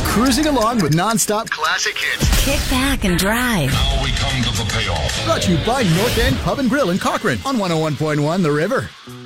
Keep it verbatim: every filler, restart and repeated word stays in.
cruising along with non-stop classic hits. Kick back and drive. Now we come to the payoff. Brought to you by North End Pub and Grill in Cochrane on one oh one point one The River.